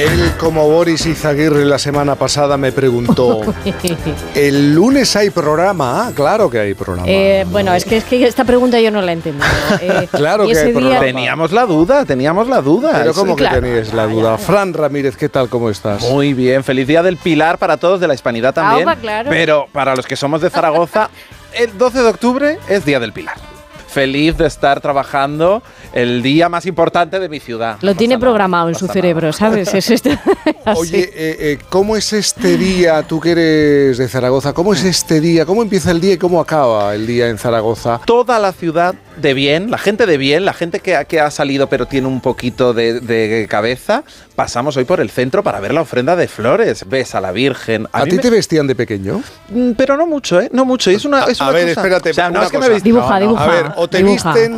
Él, como Boris Izaguirre la semana pasada, me preguntó, ¿el lunes hay programa? Ah, claro que hay programa. Bueno, es que esta pregunta yo no la he entendido. Claro que hay programa. Teníamos la duda. Pero ¿cómo que claro. teníais la duda? Fran Ramírez, ¿qué tal? ¿Cómo estás? Muy bien, feliz día del Pilar para todos, de la Hispanidad también. Claro. Pero para los que somos de Zaragoza, el 12 de octubre es Día del Pilar. Feliz de estar trabajando el día más importante de mi ciudad. Lo tiene programado en su cerebro, ¿sabes? Es esto. Oye, ¿cómo es este día, tú que eres de Zaragoza, cómo es este día, cómo empieza el día y cómo acaba el día en Zaragoza? Toda la ciudad de bien, la gente de bien, la gente que ha salido pero tiene un poquito de cabeza, pasamos hoy por el centro para ver la ofrenda de flores. Ves a la Virgen. ¿A ti te vestían de pequeño? Pero no mucho, ¿eh? No mucho. Es una a ver, cosa. espérate. O sea, no una es que cosa. me vestí. Dibuja. A ver, o te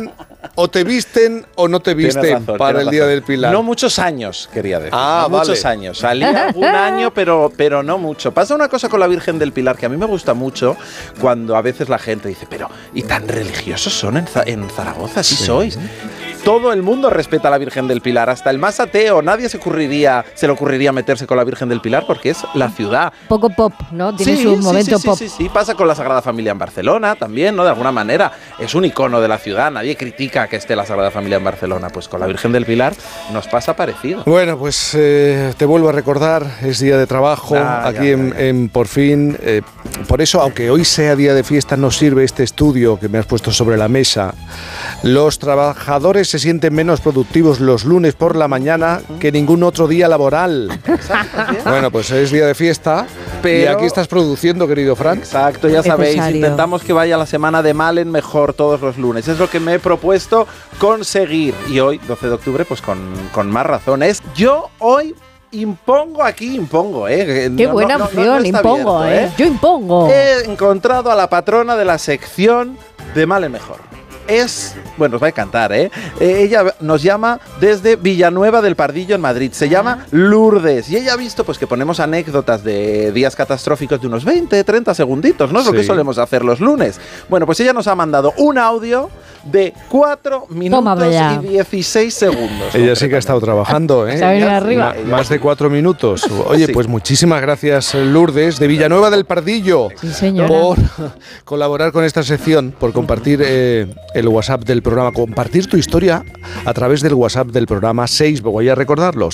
visten o no te visten para el Día del Pilar. No muchos años, quería decir. Ah, no vale. muchos años. Salía algún año, pero no mucho. Pasa una cosa con la Virgen del Pilar que a mí me gusta mucho cuando a veces la gente dice, pero ¿y tan religiosos son en Zaragoza? ¿Sí sois? Todo el mundo respeta a la Virgen del Pilar, hasta el más ateo. Nadie se le ocurriría meterse con la Virgen del Pilar porque es la ciudad. Poco pop, ¿no? Tiene su momento pop. Sí. Pasa con la Sagrada Familia en Barcelona también, ¿no? De alguna manera. Es un icono de la ciudad. Nadie critica que esté la Sagrada Familia en Barcelona. Pues con la Virgen del Pilar nos pasa parecido. Bueno, pues te vuelvo a recordar, es día de trabajo aquí en Por Fin. Por eso, aunque hoy sea día de fiesta, nos sirve este estudio que me has puesto sobre la mesa. Los trabajadores se sienten menos productivos los lunes por la mañana que ningún otro día laboral. Bueno, pues es día de fiesta, pero y aquí estás produciendo, querido Fran. Exacto, ya sabéis, intentamos que vaya la semana de mal en mejor todos los lunes. Es lo que me he propuesto conseguir. Y hoy, 12 de octubre, pues con más razones. Yo hoy impongo, Qué buena opción, impongo, abierto, Yo impongo. He encontrado a la patrona de la sección de mal en mejor. Bueno, os va a encantar, ella nos llama desde Villanueva del Pardillo en Madrid. Se llama Lourdes. Y ella ha visto pues que ponemos anécdotas de días catastróficos de unos 20, 30 segunditos, ¿no? Es lo que solemos hacer los lunes. Bueno, pues ella nos ha mandado un audio de 4 minutos y 16 segundos. Ella sí que ha estado trabajando, ¿eh? Arriba. Más de 4 minutos. Oye, pues muchísimas gracias, Lourdes, de Villanueva del Pardillo, por colaborar con esta sección, por compartir el WhatsApp del programa, compartir tu historia a través del WhatsApp del programa. Voy a recordarlo,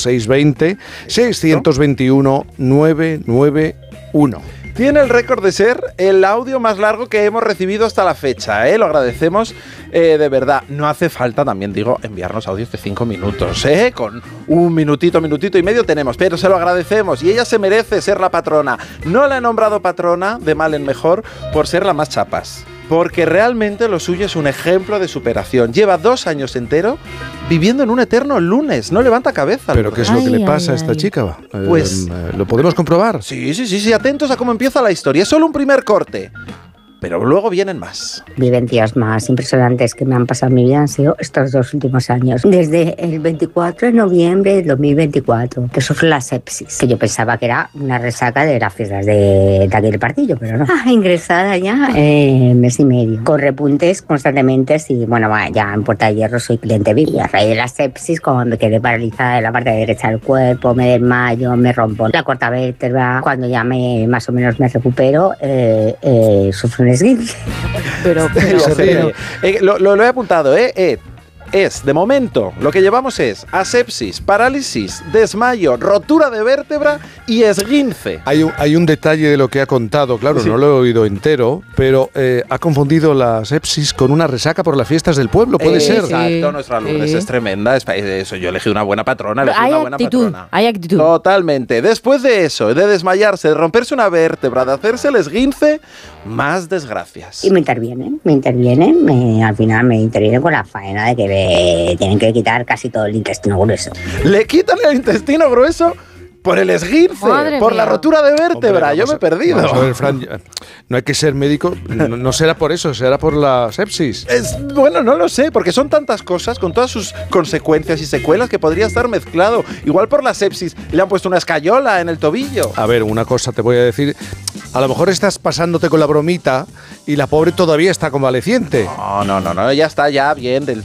620-621-991. Tiene el récord de ser el audio más largo que hemos recibido hasta la fecha, Lo agradecemos de verdad. No hace falta, también digo, enviarnos audios de 5 minutos, Con un minutito y medio tenemos, pero se lo agradecemos y ella se merece ser la patrona. No la he nombrado patrona de mal en mejor por ser la más chapas, porque realmente lo suyo es un ejemplo de superación. Lleva 2 años enteros viviendo en un eterno lunes. No levanta cabeza. ¿Pero qué es lo que le pasa a esta chica? Pues ¿lo podemos comprobar? Sí. Atentos a cómo empieza la historia. Es solo un primer corte, pero luego vienen más. Vivencias más impresionantes que me han pasado en mi vida han sido estos 2 últimos años. Desde el 24 de noviembre del 2024, que sufro la sepsis, que yo pensaba que era una resaca de las fiestas de aquel partido, pero no. Ingresada ya mes y medio, con repuntes constantemente. Y bueno, ya en Puerta de Hierro soy cliente VIP. Y a raíz de la sepsis, como me quedé paralizada en la parte derecha del cuerpo, me desmayo, me rompo la cuarta vértebra. Cuando ya más o menos me recupero, sufro un esguince. Pero lo he apuntado, de momento, lo que llevamos es asepsis, parálisis, desmayo, rotura de vértebra y esguince. Hay un detalle de lo que ha contado, claro, no lo he oído entero, pero ha confundido la sepsis con una resaca por las fiestas del pueblo, ¿puede ser? Exacto, nuestra Lourdes es tremenda, eso, yo elegí una buena patrona, Hay actitud. Totalmente. Después de eso, de desmayarse, de romperse una vértebra, de hacerse el esguince, más desgracias. Y me intervienen, al final me intervienen con la faena de que tienen que quitar casi todo el intestino grueso. ¿Le quitan el intestino grueso? Por el esguince, por la rotura de vértebra. Hombre, yo me he perdido. Vamos a ver, Fran, no hay que ser médico, no será por eso, será por la sepsis. Bueno, no lo sé, porque son tantas cosas, con todas sus consecuencias y secuelas, que podría estar mezclado. Igual por la sepsis le han puesto una escayola en el tobillo. A ver, una cosa te voy a decir. A lo mejor estás pasándote con la bromita y la pobre todavía está convaleciente. No, ya está bien del